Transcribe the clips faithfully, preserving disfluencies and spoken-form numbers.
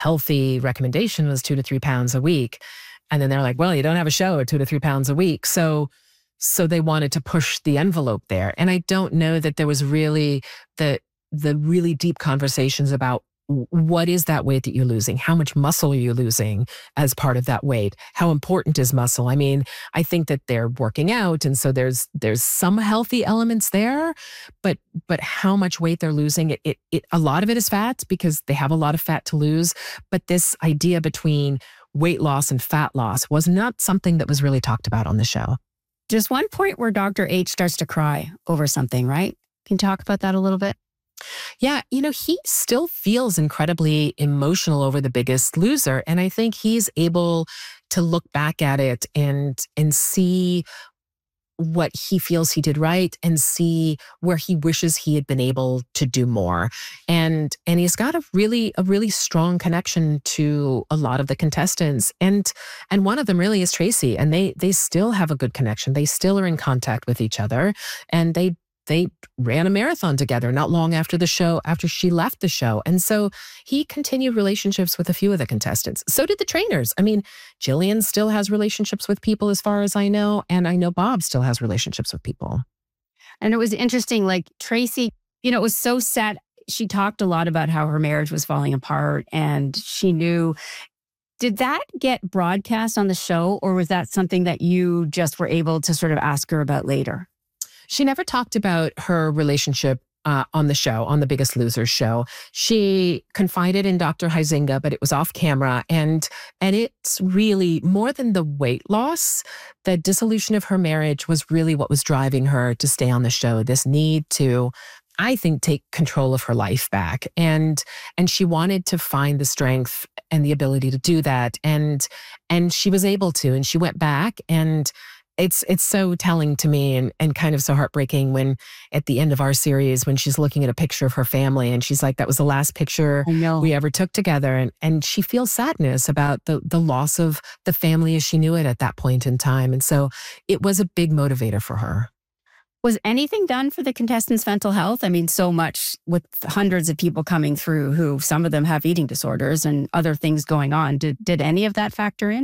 healthy recommendation was two to three pounds a week. And then they're like, well, you don't have a show at two to three pounds a week. So, so they wanted to push the envelope there. And I don't know that there was really the, the really deep conversations about what is that weight that you're losing? How much muscle are you losing as part of that weight? How important is muscle? I mean, I think that they're working out. And so there's, there's some healthy elements there, but, but how much weight they're losing, it, it, it, a lot of it is fat because they have a lot of fat to lose. But this idea between weight loss and fat loss was not something that was really talked about on the show. There's one point where Doctor H starts to cry over something, right? Can you talk about that a little bit? Yeah, you know, he still feels incredibly emotional over The Biggest Loser. And I think he's able to look back at it and and see what he feels he did right and see where he wishes he had been able to do more. And and he's got a really a really strong connection to a lot of the contestants. And and one of them really is Tracy. And they they still have a good connection. They still are in contact with each other. And they They ran a marathon together not long after the show, after she left the show. And so he continued relationships with a few of the contestants. So did the trainers. I mean, Jillian still has relationships with people as far as I know. And I know Bob still has relationships with people. And it was interesting, like Tracy, you know, it was so sad. She talked a lot about how her marriage was falling apart and she knew. Did that get broadcast on the show or was that something that you just were able to sort of ask her about later? She never talked about her relationship uh, on the show, on The Biggest Loser show. She confided in Doctor Huizenga, but it was off camera. And, and it's really more than the weight loss. The dissolution of her marriage was really what was driving her to stay on the show. This need to, I think, take control of her life back. And, and she wanted to find the strength and the ability to do that. And, and she was able to, and she went back and It's it's so telling to me and, and kind of so heartbreaking when at the end of our series, when she's looking at a picture of her family and she's like, that was the last picture we ever took together. And, and she feels sadness about the, the loss of the family as she knew it at that point in time. And so it was a big motivator for her. Was anything done for the contestants' mental health? I mean, so much with hundreds of people coming through who some of them have eating disorders and other things going on. Did, did any of that factor in?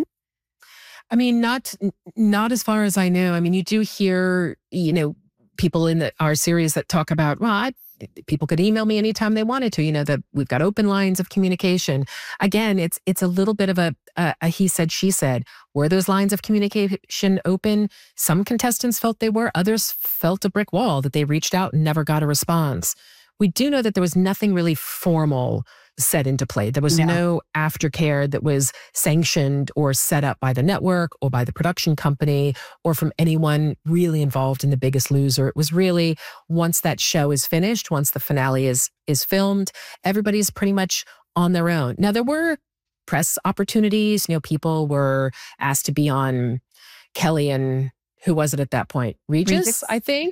I mean, not not as far as I know. I mean, you do hear, you know, people in the, our series that talk about, well, I, people could email me anytime they wanted to, you know, that we've got open lines of communication. Again, it's it's a little bit of a, a, a he said, she said. Were those lines of communication open? Some contestants felt they were. Others felt a brick wall, that they reached out and never got a response. We do know that there was nothing really formal set into play. There was Yeah. no aftercare that was sanctioned or set up by the network or by the production company or from anyone really involved in The Biggest Loser. It was really, once that show is finished, once the finale is is filmed, everybody's pretty much on their own. Now, there were press opportunities. You know, people were asked to be on Kelly and who was it at that point? Regis, Regis? I think.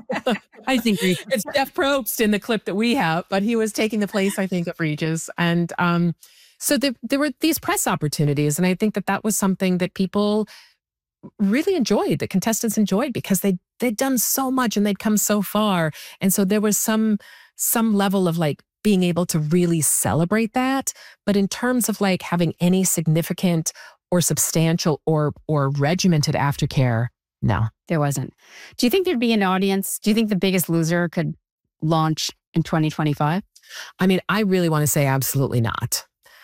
I think Regis. It's Jeff Probst in the clip that we have, but he was taking the place, I think, of Regis. And um, so there, there were these press opportunities. And I think that that was something that people really enjoyed, that contestants enjoyed because they, they'd done so much and they'd come so far. And so there was some, some level of like being able to really celebrate that. But in terms of like having any significant or substantial or or regimented aftercare, no. There wasn't. Do you think there'd be an audience? Do you think The Biggest Loser could launch in twenty twenty-five? I mean, I really want to say absolutely not.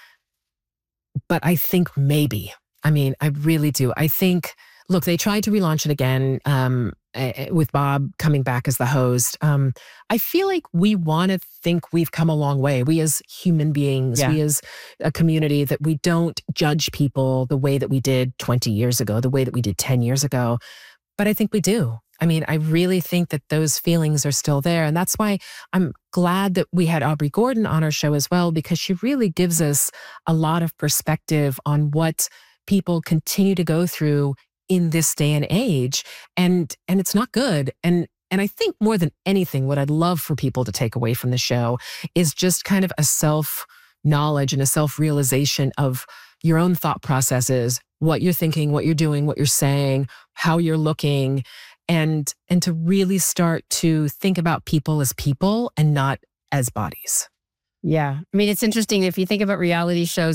But I think maybe. I mean, I really do. I think, look, they tried to relaunch it again um, uh, with Bob coming back as the host. Um, I feel like we want to think we've come a long way. We as human beings, Yeah. we as a community, that we don't judge people the way that we did twenty years ago, the way that we did ten years ago. But I think we do. I mean, I really think that those feelings are still there. And that's why I'm glad that we had Aubrey Gordon on our show as well, because she really gives us a lot of perspective on what people continue to go through in this day and age. And and it's not good. And and I think more than anything, what I'd love for people to take away from the show is just kind of a self-knowledge and a self-realization of your own thought processes, what you're thinking, what you're doing, what you're saying, how you're looking, and and to really start to think about people as people and not as bodies. Yeah. I mean, it's interesting if you think about reality shows.